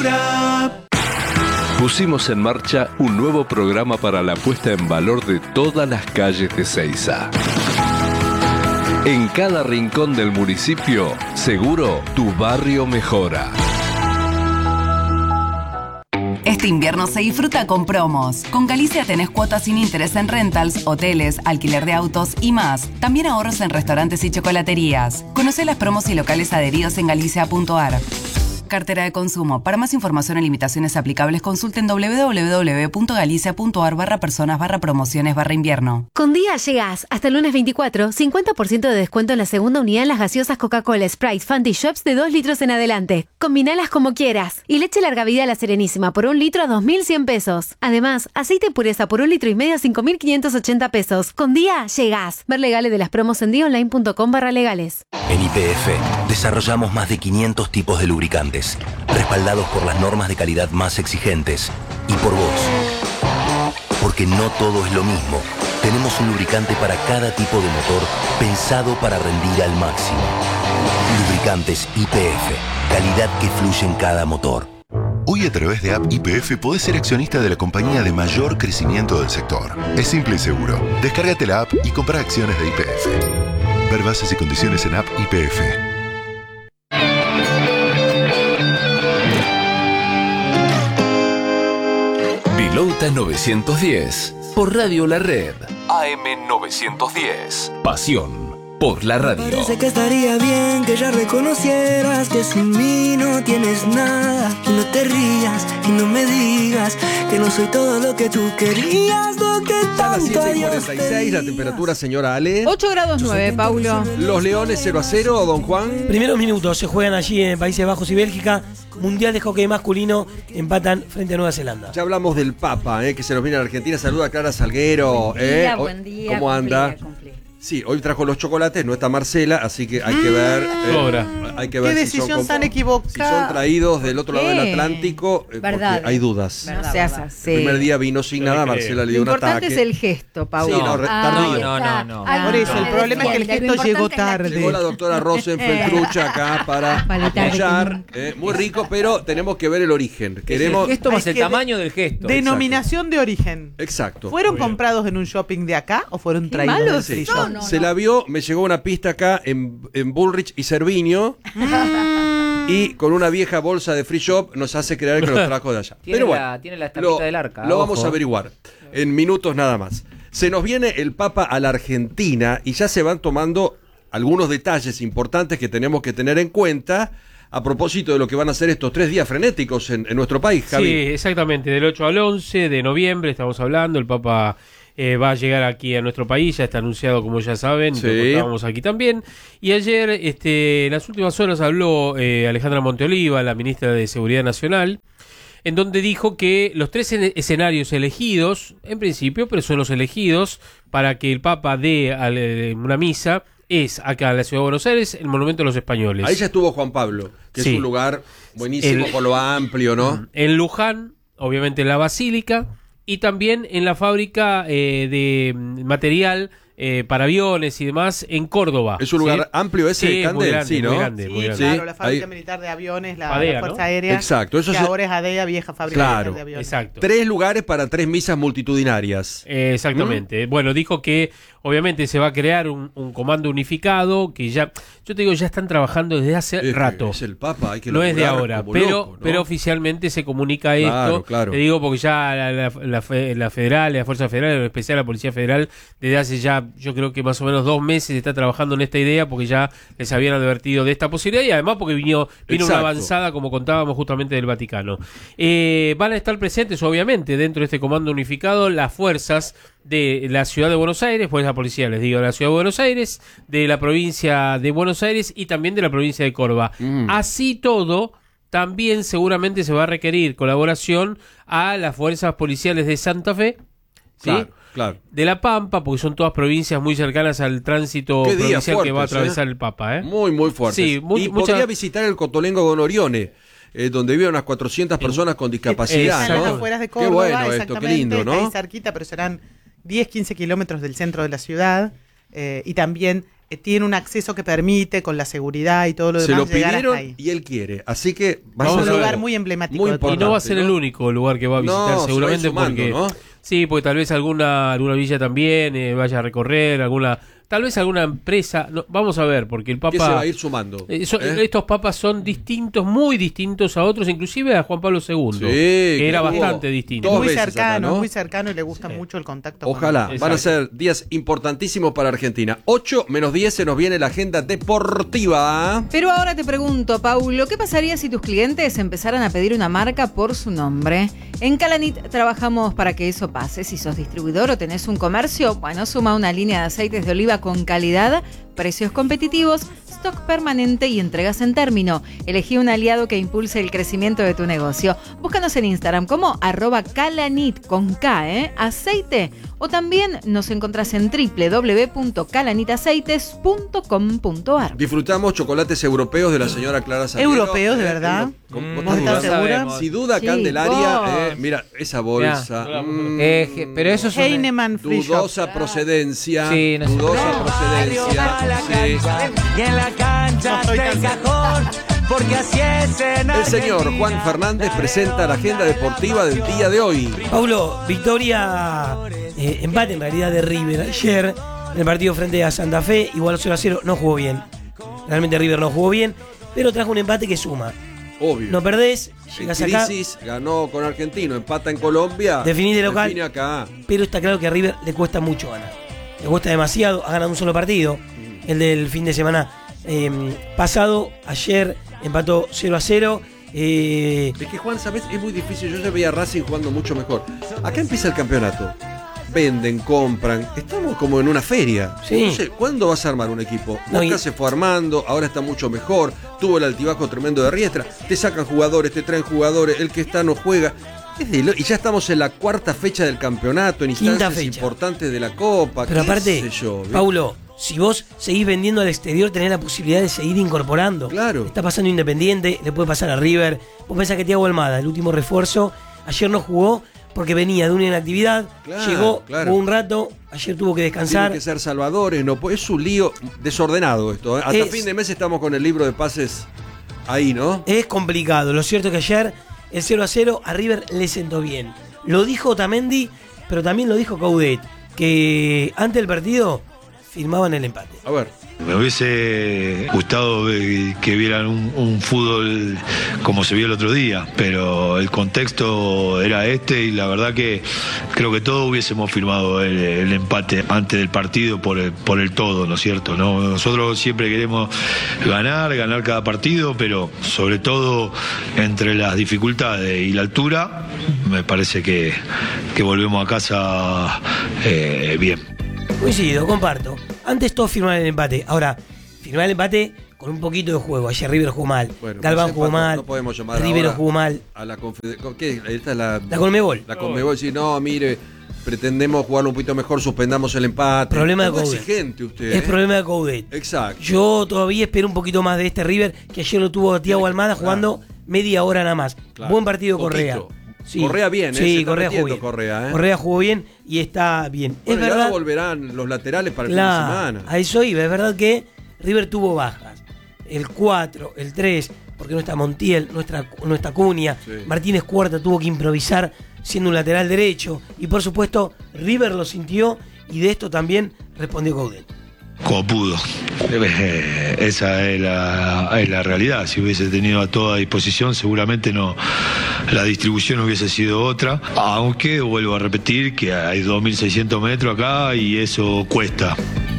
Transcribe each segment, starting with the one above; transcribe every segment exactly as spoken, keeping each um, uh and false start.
Pusimos en marcha un nuevo programa para la puesta en valor de todas las calles de Seiza. En cada rincón del municipio, seguro tu barrio mejora. Este invierno se disfruta con promos. Con Galicia tenés cuotas sin interés en rentals, hoteles, alquiler de autos y más. También ahorros en restaurantes y chocolaterías. Conocé las promos y locales adheridos en galicia punto a r. Cartera de consumo. Para más información y limitaciones aplicables, consulten doble u doble u doble u punto galicia punto a r barra personas barra promociones barra invierno. Con Día llegás hasta el lunes veinticuatro, cincuenta por ciento de descuento en la segunda unidad en las gaseosas Coca-Cola, Sprite, Fanta y Shops de dos litros en adelante. Combinalas como quieras. Y leche larga vida a la Serenísima por un litro a dos mil cien pesos. Además, aceite pureza por un litro y medio a cinco mil quinientos ochenta pesos. Con Día llegás. Ver legales de las promos en día online punto com barra legales. En Y P F desarrollamos más de quinientos tipos de lubricantes, respaldados por las normas de calidad más exigentes y por vos. Porque no todo es lo mismo. Tenemos un lubricante para cada tipo de motor pensado para rendir al máximo. Lubricantes Y P F. Calidad que fluye en cada motor. Hoy a través de App Y P F podés ser accionista de la compañía de mayor crecimiento del sector. Es simple y seguro. Descárgate la app y compra acciones de Y P F. Ver bases y condiciones en App Y P F. Vilauta novecientos diez, por Radio La Red. A M novecientos diez. Pasión por la radio. Parece que estaría bien que ya reconocieras que sin mí no tienes nada. Y no te rías y no me digas que no soy todo lo que tú querías, lo que tanto a Dios te digas. La temperatura, señora Ale. ocho grados nueve, Paulo. Los Leones cero a cero, don Juan. Primeros minutos se juegan allí en Países Bajos y Bélgica. Mundial de hockey masculino, empatan frente a Nueva Zelanda. Ya hablamos del Papa, eh, que se nos viene a la Argentina. Saluda a Clara Salguero. Buen día, eh. buen día. ¿Cómo anda? Cumplí, cumplí. Sí, hoy trajo los chocolates, no está Marcela, así que hay que ver. Eh, hay que ver ¿Qué si son, decisión tan equivocada? si son traídos del otro lado del Eh, Atlántico, eh, porque verdad, hay dudas. Verdad, no seas El así. primer día vino sin nada, Marcela le dio Lo un importante ataque. es el gesto, Paulo. Sí, no, re- tardío. no, no, no. Ah, por eso, el problema es que el gesto llegó tarde. Llegó la doctora Rosenfeld Trucha acá para Paleta de apoyar. Eh, muy rico, pero tenemos que ver el origen. Queremos. El gesto más Hay el que tamaño del gesto. Denominación de origen. Exacto. ¿Fueron Muy bien. comprados en un shopping de acá o fueron traídos malo del es free eso. shop? No, no, Se la vio, me llegó una pista acá en, en Bullrich y Cerviño. Y con una vieja bolsa de free shop nos hace creer que los trajo de allá. Tiene Pero la- bueno, tiene la estampita lo, del arca, lo ojo. vamos a averiguar en minutos nada más. Se nos viene el Papa a la Argentina y ya se van tomando algunos detalles importantes que tenemos que tener en cuenta a propósito de lo que van a ser estos tres días frenéticos en, en nuestro país, Javi. Sí, exactamente, del ocho al once de noviembre estamos hablando, el Papa eh, va a llegar aquí a nuestro país, ya está anunciado como ya saben, Sí. lo contábamos aquí también, y ayer, este, en las últimas horas habló eh, Alejandra Monteoliva, la ministra de Seguridad Nacional, en donde dijo que los tres en- escenarios elegidos, en principio, pero son los elegidos para que el Papa dé a la- una misa, es acá en la Ciudad de Buenos Aires, el Monumento a los Españoles. Ahí ya estuvo Juan Pablo, que Sí. es un lugar buenísimo El- por lo amplio, ¿no? En Luján, obviamente en la Basílica, y también en la fábrica eh, de mm, material eh, para aviones y demás en Córdoba. Es un lugar ¿sí? amplio ese, Sí, Candel, muy grande, sí, ¿no? muy grande, Sí, muy grande. claro, Sí, la fábrica ahí- militar de aviones, la, ADEA, la Fuerza ¿no? Aérea. Exacto, eso que se- ahora es ADEA, vieja fábrica Claro, militar de aviones. Exacto. Tres lugares para tres misas multitudinarias. Eh, exactamente. Bueno, dijo que obviamente se va a crear un, un comando unificado que ya, yo te digo, ya están trabajando desde hace Es que rato. Es el Papa, hay que No es de laburar ahora, como pero loco, ¿no? pero oficialmente se comunica esto. Claro, claro. Te digo porque ya la, la, la, fe- la federal, la Fuerza Federal, en especial la Policía Federal, desde hace ya, yo creo que más o menos dos meses está trabajando en esta idea porque ya les habían advertido de esta posibilidad y además porque vino, vino una Exacto. avanzada, como contábamos justamente del Vaticano. Eh, van a estar presentes, obviamente, dentro de este comando unificado, las fuerzas de la Ciudad de Buenos Aires, pues la policía, les digo, de la Ciudad de Buenos Aires, de la provincia de Buenos Aires y también de la provincia de Córdoba. Mm. Así todo, también seguramente se va a requerir colaboración a las fuerzas policiales de Santa Fe, ¿sí? Claro, claro. De La Pampa, porque son todas provincias muy cercanas al tránsito Qué días provincial que va a fuertes, atravesar ¿eh? el Papa, ¿eh? Muy, muy fuerte. Sí, mu- y mucha- podría visitar el Cotolengo Don Orione, eh, donde viven unas cuatrocientas personas con discapacidad, Están a ¿no? las afueras de Qué Córdoba, bueno esto, exactamente, qué lindo, está ahí ¿no? cerquita, pero serán diez, quince kilómetros del centro de la ciudad, eh, y también eh, tiene un acceso que permite con la seguridad y todo lo Se demás lo llegar pidieron hasta ahí. y él quiere. Así que va Es a un ser lugar muy emblemático. muy de todo. Y no va a ser ¿no? el único lugar que va a visitar, No, se seguramente, va a ir sumando, porque ¿no? sí, porque tal vez alguna alguna villa también eh, vaya a recorrer, alguna tal vez alguna empresa, no, vamos a ver, porque el Papa Que se va a ir sumando. eh, son- ¿eh? estos papas son distintos, muy distintos a otros, inclusive a Juan Pablo segundo, Sí, que que era tuvo bastante distinto. dos Muy veces cercano, acá, ¿no? muy cercano y le gusta mucho el contacto. con- Ojalá, Exacto. van a ser días importantísimos para Argentina. ocho menos diez se nos viene la agenda deportiva. Pero ahora te pregunto, Paulo, ¿qué pasaría si tus clientes empezaran a pedir una marca por su nombre? En Calanit trabajamos para que eso pase. Si sos distribuidor o tenés un comercio, bueno, suma una línea de aceites de oliva con calidad, precios competitivos, stock permanente y entregas en término. Elegí un aliado que impulse el crecimiento de tu negocio. Búscanos en Instagram como arroba calanit con K, ¿eh? Aceite. O también nos encontrás en doble u doble u doble u punto calanitaceites punto com punto a r. Disfrutamos chocolates europeos de la señora Clara Salguero. ¿Europeos, de verdad? ¿Cómo- ¿Vos ¿Vos estás estás segura? segura? Si duda Sí, Candelaria, vos. eh, mira, esa bolsa. Mirá. mm, Eh, je- pero eso es un- Heinemann Free Shop. dudosa procedencia. Sí, no sé. dudosa procedencia. Sí. Y en la cancha No soy está el tan- cajón, porque así es en El señor Argentina. Juan Fernández presenta la agenda deportiva del día de hoy. Paulo, victoria, eh, empate en realidad de River ayer en el partido frente a Santa Fe, igual cero a cero, no jugó bien. Realmente River no jugó bien, pero trajo un empate que suma. Obvio. No perdés, En llegás acá, crisis, ganó con Argentino, empata en Colombia. Definís de local. define acá. pero está claro que a River le cuesta mucho ganar. Le cuesta demasiado, ha ganado un solo partido, el del fin de semana eh, pasado, ayer empató cero a cero. Eh, Es que Juan, ¿sabes? Es muy difícil. Yo ya veía a Racing jugando mucho mejor. Acá empieza el campeonato. Venden, compran. Estamos como en una feria. Sí. No sé, ¿cuándo vas a armar un equipo? No, Boca y- se fue armando, ahora está mucho mejor. Tuvo el altibajo tremendo de Riestra. Te sacan jugadores, te traen jugadores. El que está no juega. Es de lo- Y ya estamos en la cuarta fecha del campeonato, en Quinta instancias fecha. importantes de la Copa. pero qué aparte, sé yo, ¿viste? Paulo, si vos seguís vendiendo al exterior, tenés la posibilidad de seguir incorporando. Claro. Está pasando Independiente, le puede pasar a River. Vos pensás que Thiago Almada, el último refuerzo, ayer no jugó porque venía de una inactividad, Claro, llegó, claro. jugó un rato, ayer tuvo que descansar. Tienen que ser salvadores, no puede- es un lío desordenado esto. ¿eh? Hasta Es- fin de mes estamos con el libro de pases ahí, ¿no? Es complicado. Lo cierto es que ayer el cero a cero a River le sentó bien. Lo dijo Otamendi, pero también lo dijo Coudet, que antes del partido firmaban el empate. A ver. Me hubiese gustado ver- que vieran un, un fútbol como se vio el otro día, pero el contexto era este y la verdad que creo que todos hubiésemos firmado el, el empate antes del partido por el, por el todo, ¿no es cierto? ¿No? Nosotros siempre queremos ganar, ganar cada partido, pero sobre todo entre las dificultades y la altura, me parece que, que volvemos a casa eh, bien. Coincido, comparto. Antes todos firmaban el empate. Ahora, firmar el empate con un poquito de juego. Ayer River jugó mal. Bueno, Galván pues jugó empató, mal. No podemos llamar River ahora jugó mal. a la confederación. ¿Qué? Esta es la, La Conmebol. La Conmebol. Sí, no, mire, pretendemos jugarlo un poquito mejor, suspendamos el empate. Problema de Es muy Coudet. exigente usted. Es ¿eh? problema de Coudet. Exacto. Yo todavía espero un poquito más de este River, que ayer lo tuvo Thiago Almada jugando media hora nada más. Claro. Buen partido Poquito. Correa. Correa bien, ¿eh? Se Sí, está Correa jugó metiendo bien. Correa, ¿eh? Correa jugó bien y está bien. Bueno, es y ahora verdad. volverán los laterales para el Claro, fin de semana. a eso iba. Es verdad que River tuvo bajas. El cuatro, el tres, porque no está Montiel, nuestra, nuestra Cunha. Sí. Martínez Cuarta tuvo que improvisar siendo un lateral derecho. Y por supuesto, River lo sintió y de esto también respondió Coudet. Como pudo. Eh, Esa es la, es la realidad. Si hubiese tenido a toda disposición, seguramente no, la distribución hubiese sido otra. Aunque vuelvo a repetir que hay dos mil seiscientos metros acá y eso cuesta.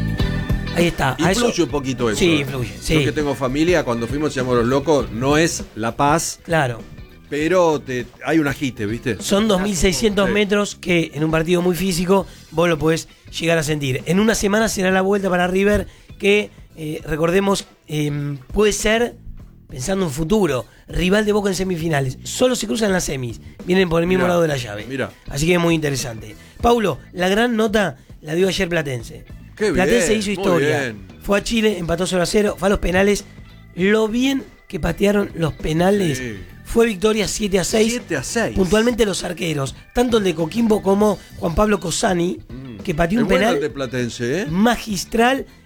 Ahí está. a Influye eso- un poquito eso. Sí, ¿eh? influye. Yo Sí, que tengo familia, cuando fuimos decíamos los locos, no es La Paz, claro. pero te, hay un agite, ¿viste? Son dos mil seiscientos Sí. metros que en un partido muy físico vos lo podés llegar a sentir. En una semana será la vuelta para River que, eh, recordemos, eh, puede ser, pensando en futuro, rival de Boca en semifinales. Solo se cruzan las semis, vienen por el mismo Mirá, lado de la llave. mirá. Así que es muy interesante. Paulo, la gran nota la dio ayer Platense. Qué bien, Platense hizo muy historia. bien. Fue a Chile, empató cero a cero, fue a los penales. Lo bien que patearon los penales. Sí. Fue victoria siete a seis. siete a seis. Puntualmente los arqueros, tanto el de Coquimbo como Juan Pablo Cosani, que pateó Es un bueno penal el de Platense, ¿eh? magistral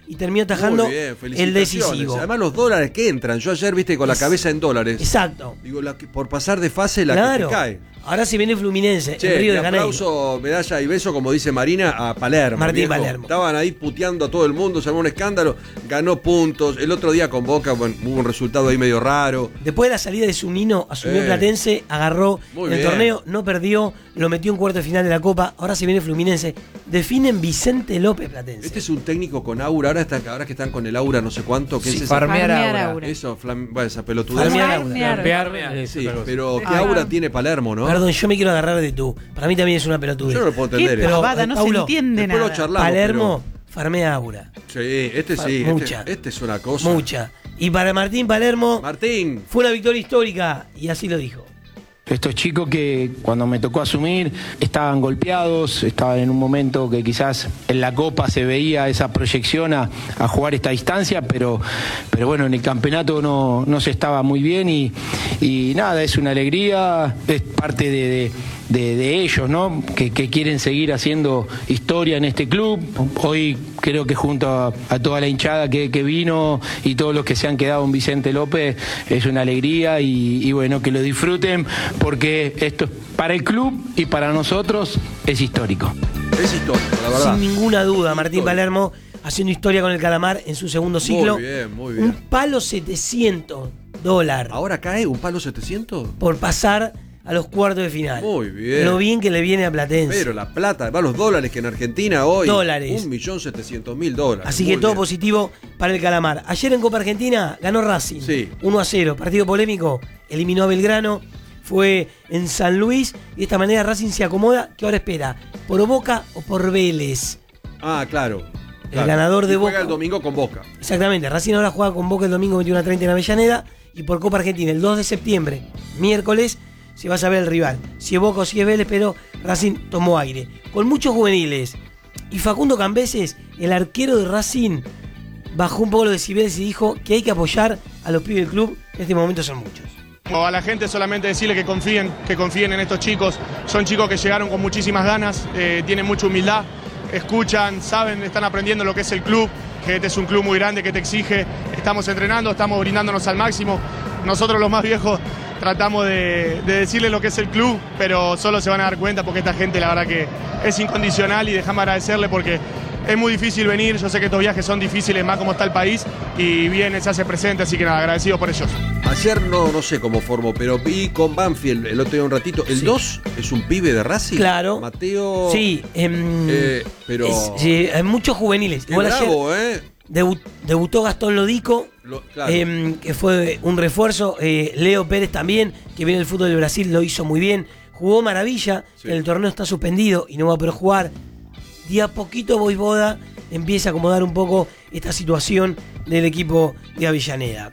y terminó atajando Muy bien, el felicitaciones. decisivo. Además los dólares que entran. Yo ayer, viste, con la Es- cabeza en dólares. Exacto. Digo, la que- por pasar de fase la Claro. que te cae. Ahora se viene Fluminense, Che, en Río y de Janeiro. aplauso, medalla y beso, como dice Marina, a Palermo. Martín viejo. Palermo. Estaban ahí puteando a todo el mundo, se armó un escándalo, ganó puntos. El otro día con Boca, bueno, hubo un resultado ahí medio raro. Después de la salida de Zunino, asumió Eh. Platense, agarró Muy en el bien. torneo, no perdió, lo metió en cuarto de final de la Copa. Ahora se viene Fluminense. Definen Vicente López Platense. Este es un técnico con aura, ahora, está, ahora que están con el aura no sé cuánto. ¿Qué Sí, es esa? farmear Farmear aura. aura. Eso, flam- bueno, esa pelotudez. Farmear aura. Farmear, Farmear, es sí, otra cosa. pero qué Ah. aura tiene Palermo, ¿no? Perdón, yo me quiero agarrar de tú. Para mí también es una pelotudez. Yo no lo puedo entender. Qué eh. pavada, eh, no Paulo, se entiende después lo nada. charlamos, Palermo, farmea aura. Sí, este Fa- sí, mucha. este, este es una cosa. Mucha. Y para Martín Palermo, Martín. fue una victoria histórica, y así lo dijo. Estos chicos que cuando me tocó asumir estaban golpeados, estaban en un momento que quizás en la Copa se veía esa proyección a, a jugar esta distancia, pero, pero bueno, en el campeonato no, no se estaba muy bien y, y nada, es una alegría, es parte de, de, de- de ellos, ¿no? Que, que quieren seguir haciendo historia en este club. Hoy creo que junto a, a toda la hinchada que, que vino y todos los que se han quedado en Vicente López, es una alegría y, y bueno, que lo disfruten porque esto es para el club y para nosotros es histórico. Es histórico, la verdad. Sin ninguna duda, Martín Histórico. Palermo haciendo historia con el Calamar en su segundo ciclo. Muy bien, muy bien. Un palo setecientos dólares ¿Ahora cae un palo setecientos? por pasar a los cuartos de final. Muy bien. Lo bien que le viene a Platense. Pero la plata, además los dólares que en Argentina hoy. Dólares. Un millón setecientos mil dólares. Así Muy que todo bien. positivo para el Calamar. Ayer en Copa Argentina ganó Racing. Sí. uno a cero. Partido polémico. Eliminó a Belgrano. Fue en San Luis. Y de esta manera Racing se acomoda. ¿Qué ahora espera? ¿Por Boca o por Vélez? Ah, claro. El claro. ganador de Y juega Boca. el domingo con Boca. Exactamente. Racing ahora juega con Boca el domingo veintiuno a treinta en Avellaneda. Y por Copa Argentina el dos de septiembre, miércoles, se va a saber el rival. Si es Boca o si es Vélez, pero Racing tomó aire. Con muchos juveniles. Y Facundo Cambeses, el arquero de Racing, bajó un poco los decibeles y dijo que hay que apoyar a los pibes del club. En este momento son muchos. O a la gente solamente decirle que confíen, que confíen en estos chicos. Son chicos que llegaron con muchísimas ganas, eh, tienen mucha humildad, escuchan, saben, están aprendiendo lo que es el club, que este es un club muy grande que te exige. Estamos entrenando, estamos brindándonos al máximo. Nosotros los más viejos tratamos de, de decirles lo que es el club, pero solo se van a dar cuenta porque esta gente la verdad que es incondicional y déjame agradecerle porque es muy difícil venir. Yo sé que estos viajes son difíciles, más como está el país, y viene, se hace presente, así que nada, agradecido por ellos. Ayer no, no sé cómo formó, pero vi con Banfield el otro día un ratito. El Sí. dos es un pibe de Racing. Claro. Mateo. Sí, em, Eh, pero. es- sí, hay muchos juveniles. Qué Igual ayer bravo, ¿eh? debu- debutó Gastón Lodico. Lo- claro. Em, que fue un refuerzo. eh, Leo Pérez también, que viene del fútbol de Brasil, lo hizo muy bien. Jugó maravilla. Sí. El torneo está suspendido y no va a poder jugar. De a poquito Voivoda empieza a acomodar un poco esta situación del equipo de Avellaneda.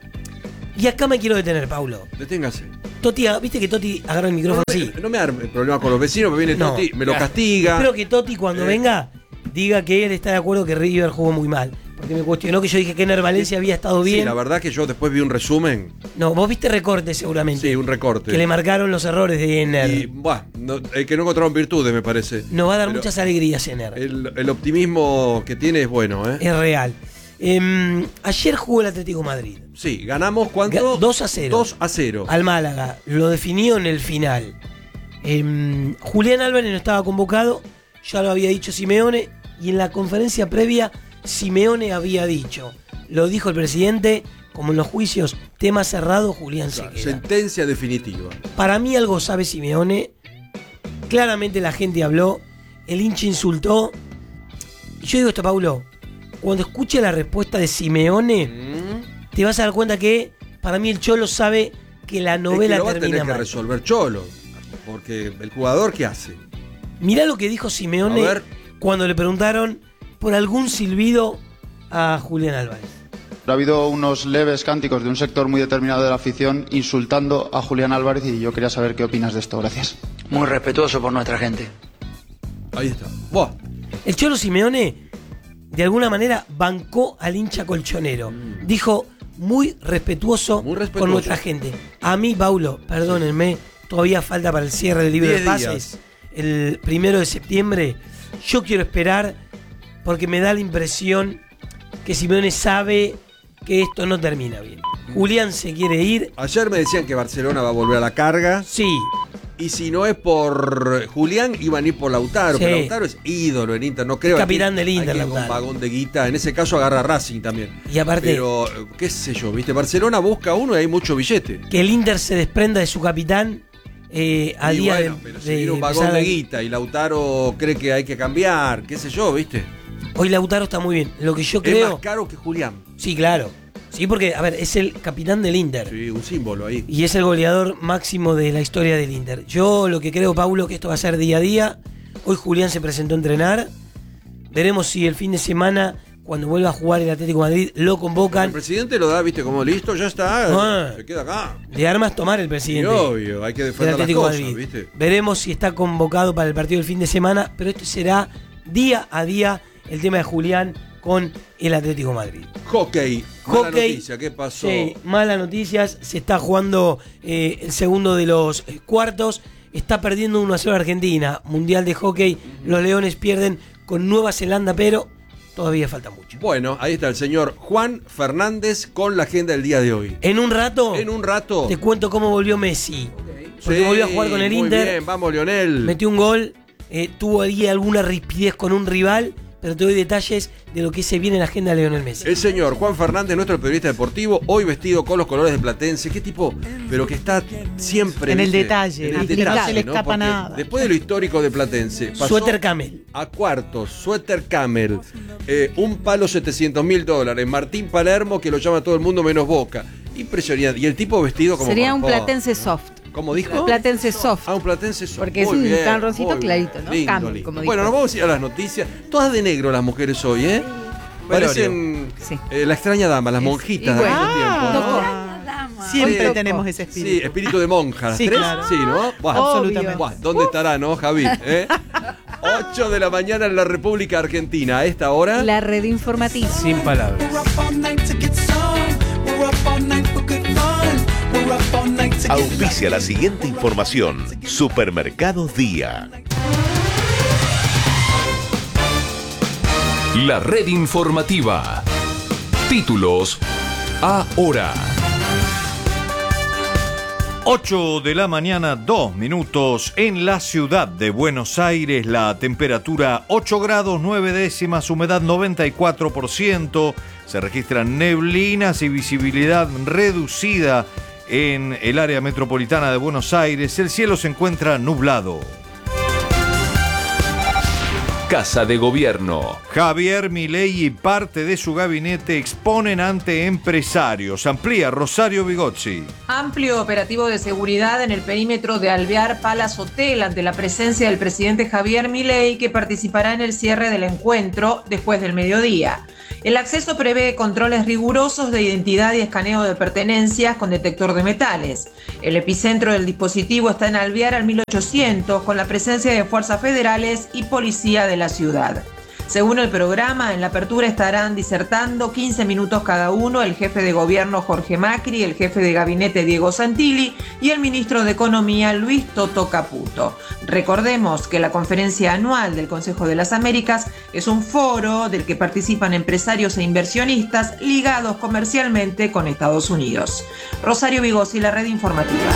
Y acá me quiero detener, Paulo. Deténgase. Toti, viste que Toti agarra el micrófono No así. me, no me arme problema con los vecinos, me viene No. Toti, me lo castiga. Espero que Toti cuando Eh. venga diga que él está de acuerdo que River jugó muy mal. Porque me cuestionó que yo dije que Ener Valencia había estado bien. Sí, la verdad que yo después vi un resumen. No, vos viste recortes seguramente. Sí, un recorte. Que le marcaron los errores de Ener. Y, buah, no, el que no encontraron virtudes, me parece. Nos va a dar Pero muchas alegrías Ener. El, el optimismo que tiene es bueno, ¿eh? Es real. Em, ayer jugó el Atlético de Madrid. Sí, ganamos cuánto? Ga- dos a cero. dos a cero. Al Málaga. Lo definió en el final. Em, Julián Álvarez no estaba convocado. Ya lo había dicho Simeone. Y en la conferencia previa, Simeone había dicho. Lo dijo el presidente. Como en los juicios, tema cerrado, Julián se Claro, queda. sentencia definitiva. Para mí algo sabe Simeone. Claramente la gente habló. El hincha insultó. Y yo digo esto, Paulo. Cuando escuche la respuesta de Simeone, Mm. te vas a dar cuenta que para mí el Cholo sabe que la novela es que lo va a termina tener que mal. resolver Cholo. Porque el jugador, ¿qué hace? Mirá lo que dijo Simeone A ver. cuando le preguntaron por algún silbido a Julián Álvarez. Ha habido unos leves cánticos de un sector muy determinado de la afición insultando a Julián Álvarez y yo quería saber qué opinas de esto. Gracias. Muy respetuoso por nuestra gente. Ahí está. Buah. El Cholo Simeone, de alguna manera, bancó al hincha colchonero. Dijo, muy respetuoso, Muy respetuoso. por nuestra gente. A mí, Paulo, perdónenme, todavía falta para el cierre del libro de Diez pases. días. El primero de septiembre. Yo quiero esperar porque me da la impresión que Simeone sabe que esto no termina bien. Julián se quiere ir. Ayer me decían que Barcelona va a volver a la carga. Sí. Y si no es por Julián, iban a ir por Lautaro. Sí. Pero Lautaro es ídolo en Inter, no creo. Es capitán aquí, del Inter, hay que Lautaro. con vagón de guita. En ese caso agarra Racing también. Y aparte- Pero, qué sé yo, ¿viste? Barcelona busca uno y hay mucho billete. Que el Inter se desprenda de su capitán eh, al Y día bueno, de, pero si de viene un vagón empezar de a- guita y Lautaro cree que hay que cambiar, qué sé yo, ¿viste? Hoy Lautaro está muy bien. Lo que yo Es creo... más caro que Julián. Sí, claro. Sí, porque, a ver, es el capitán del Inter. Sí, un símbolo ahí. Y es el goleador máximo de la historia del Inter. Yo lo que creo, Paulo, que esto va a ser día a día. Hoy Julián se presentó a entrenar. Veremos si el fin de semana, cuando vuelva a jugar el Atlético de Madrid, lo convocan. El presidente lo da, ¿viste? Como listo, ya está. Ah. Se queda acá. De armas tomar el presidente. Y obvio, hay que del defender las Atlético de cosas, Madrid. ¿viste? Veremos si está convocado para el partido del fin de semana, pero esto será día a día el tema de Julián con el Atlético de Madrid. Hockey. Mala Hockey. noticia, ¿qué pasó? Sí, malas noticias. Se está jugando eh, el segundo de los eh, cuartos. Está perdiendo uno a cero Argentina. Mundial de hockey. Los Leones pierden con Nueva Zelanda, pero todavía falta mucho. Bueno, ahí está el señor Juan Fernández con la agenda del día de hoy. En un rato. En un rato. Te cuento cómo volvió Messi. Porque Sí, volvió a jugar con el muy Inter. bien, vamos, Lionel. Metió un gol. eh, tuvo ahí alguna rispidez con un rival. Pero te doy detalles de lo que se viene en la agenda de Lionel Messi. El señor Juan Fernández, nuestro periodista deportivo, hoy vestido con los colores de Platense. ¿Qué tipo? Pero que está siempre En el ¿viste? detalle, En el aplicado. detalle, No se le ¿no? escapa Porque nada. Después de lo histórico de Platense, pasó Suéter Camel. a cuartos, suéter Camel, eh, un palo setecientos mil dólares, Martín Palermo, que lo llama todo el mundo menos Boca. Impresionante. Y el tipo vestido como... Sería un por favor. Platense soft. ¿Cómo dijo? Platense soft. Ah, un Platense soft. Porque es Muy un bien, marroncito muy bien. clarito, ¿no? Lindo, Camel, lindo. como dijo. Bueno, nos vamos a ir a las noticias. Todas de negro las mujeres hoy, ¿eh? Parecen Sí. eh, la extraña dama, las monjitas y de bueno. aquel tiempo, ¿no? Ah, siempre Sí. tenemos ese espíritu. Sí, espíritu de monja. ¿Las Sí, tres? claro. Sí, ¿no? Buah, Absolutamente. buah, ¿dónde estará, no, Javi? ¿Eh? ocho de la mañana en la República Argentina. A esta hora. La red informativa. Sin palabras. Auspicia la siguiente información. Supermercados Día. La red informativa. Títulos ahora. ocho de la mañana, dos minutos. En la ciudad de Buenos Aires, la temperatura ocho grados nueve décimas, humedad noventa y cuatro por ciento. Se registran neblinas y visibilidad reducida en el área metropolitana de Buenos Aires. El cielo se encuentra nublado. Casa de Gobierno. Javier Milei y parte de su gabinete exponen ante empresarios. Amplía Rosario Bigozzi. Amplio operativo de seguridad en el perímetro de Alvear Palace Hotel ante la presencia del presidente Javier Milei, que participará en el cierre del encuentro después del mediodía. El acceso prevé controles rigurosos de identidad y escaneo de pertenencias con detector de metales. El epicentro del dispositivo está en Alvear al mil ochocientos, con la presencia de fuerzas federales y policía de la ciudad. Según el programa, en la apertura estarán disertando quince minutos cada uno el jefe de gobierno Jorge Macri, el jefe de gabinete Diego Santilli y el ministro de Economía Luis Toto Caputo. Recordemos que la conferencia anual del Consejo de las Américas es un foro del que participan empresarios e inversionistas ligados comercialmente con Estados Unidos. Rosario Bigozzi, la red informativa.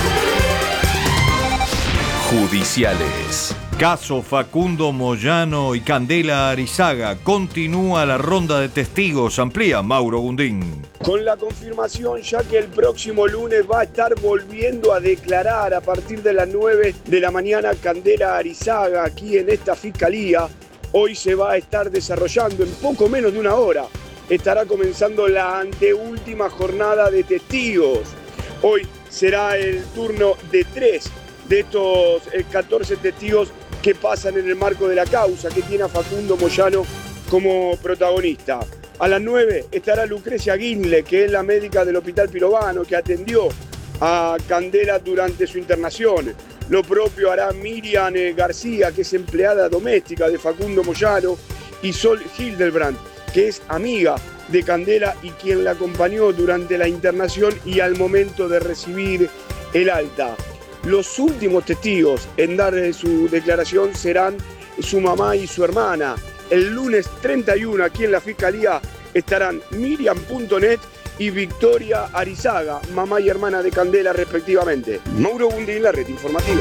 Judiciales. Caso Facundo Moyano y Candela Arizaga. Continúa la ronda de testigos. Amplía Mauro Gundín. Con la confirmación ya que el próximo lunes va a estar volviendo a declarar a partir de las nueve de la mañana Candela Arizaga aquí en esta fiscalía. Hoy se va a estar desarrollando en poco menos de una hora. Estará comenzando la anteúltima jornada de testigos. Hoy será el turno de tres de estos catorce testigos que pasan en el marco de la causa que tiene a Facundo Moyano como protagonista. A las nueve estará Lucrecia Guinle, que es la médica del Hospital Pirovano, que atendió a Candela durante su internación. Lo propio hará Miriam García, que es empleada doméstica de Facundo Moyano, y Sol Hildebrand, que es amiga de Candela y quien la acompañó durante la internación y al momento de recibir el alta. Los últimos testigos en dar su declaración serán su mamá y su hermana. El lunes treinta y uno aquí en la Fiscalía estarán Miriam punto net y Victoria Arizaga, mamá y hermana de Candela respectivamente. Mauro Bundín, la red informativa.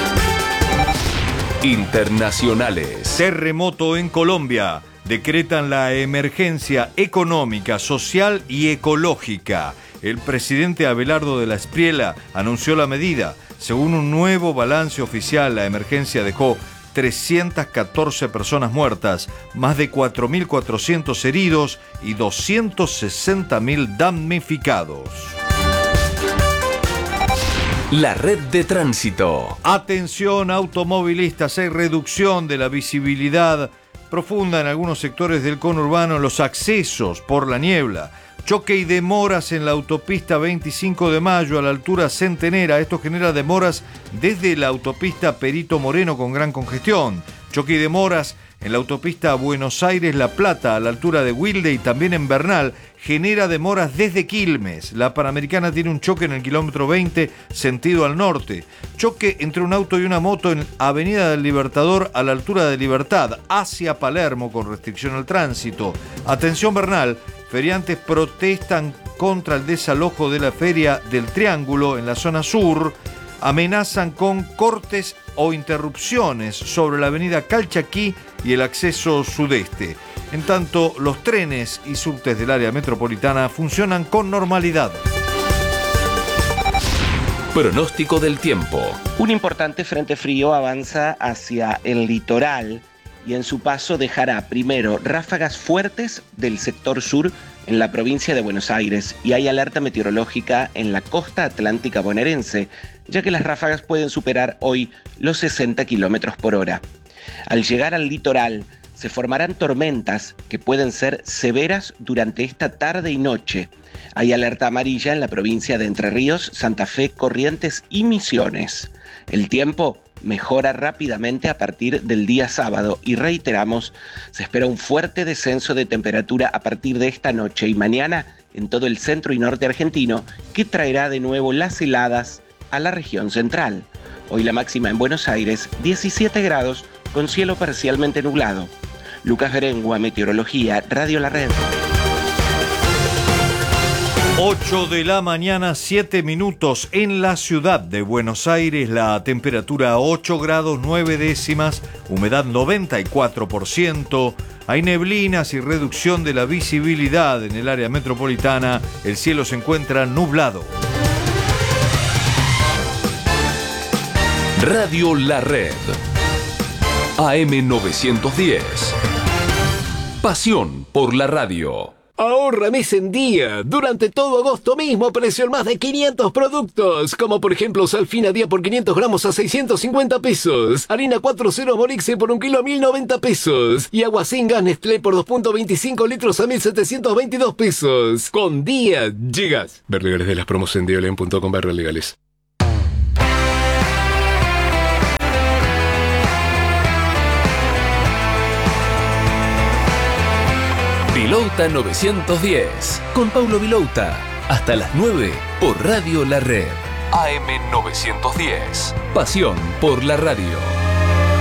Internacionales. Terremoto en Colombia. Decretan la emergencia económica, social y ecológica. El presidente Abelardo de la Espriella anunció la medida. Según un nuevo balance oficial, la emergencia dejó trescientas catorce personas muertas, más de cuatro mil cuatrocientos heridos y doscientos sesenta mil damnificados. La red de tránsito. Atención automovilistas, hay reducción de la visibilidad profunda en algunos sectores del conurbano en los accesos por la niebla. Choque y demoras en la autopista veinticinco de mayo a la altura Centenera. Esto genera demoras desde la autopista Perito Moreno con gran congestión. Choque y demoras en la autopista Buenos Aires-La Plata a la altura de Wilde y también en Bernal. Genera demoras desde Quilmes. La Panamericana tiene un choque en el kilómetro veinte, sentido al norte. Choque entre un auto y una moto en Avenida del Libertador a la altura de Libertad, hacia Palermo, con restricción al tránsito. Atención Bernal, feriantes protestan contra el desalojo de la Feria del Triángulo en la zona sur. Amenazan con cortes o interrupciones sobre la avenida Calchaquí y el acceso sudeste. En tanto, los trenes y subtes del área metropolitana funcionan con normalidad. Pronóstico del tiempo. Un importante frente frío avanza hacia el litoral y en su paso dejará primero ráfagas fuertes del sector sur en la provincia de Buenos Aires y hay alerta meteorológica en la costa atlántica bonaerense, ya que las ráfagas pueden superar hoy los sesenta kilómetros por hora. Al llegar al litoral, se formarán tormentas que pueden ser severas durante esta tarde y noche. Hay alerta amarilla en la provincia de Entre Ríos, Santa Fe, Corrientes y Misiones. El tiempo mejora rápidamente a partir del día sábado y reiteramos, se espera un fuerte descenso de temperatura a partir de esta noche y mañana en todo el centro y norte argentino, que traerá de nuevo las heladas a la región central. Hoy la máxima en Buenos Aires, diecisiete grados, con cielo parcialmente nublado. Lucas Berengua, Meteorología, Radio La Red. ocho de la mañana, siete minutos en la ciudad de Buenos Aires. La temperatura ocho grados nueve décimas, humedad noventa y cuatro por ciento. Hay neblinas y reducción de la visibilidad en el área metropolitana. El cielo se encuentra nublado. Radio La Red. A M novecientos diez. Pasión por la radio. Ahorra mes en día. Durante todo agosto mismo precio en más de quinientos productos. Como por ejemplo Salfina Día por quinientos gramos a seiscientos cincuenta pesos. Harina cuatro cero Morixe por un kilo a mil noventa pesos. Y agua sin gas Nestlé por dos punto veinticinco litros a mil setecientos veintidós pesos. Con día llegas. Ver legales de las promos en diolen punto com barra legales. Vilouta novecientos diez, con Paulo Vilouta, hasta las nueve por Radio La Red. A M novecientos diez, pasión por la radio.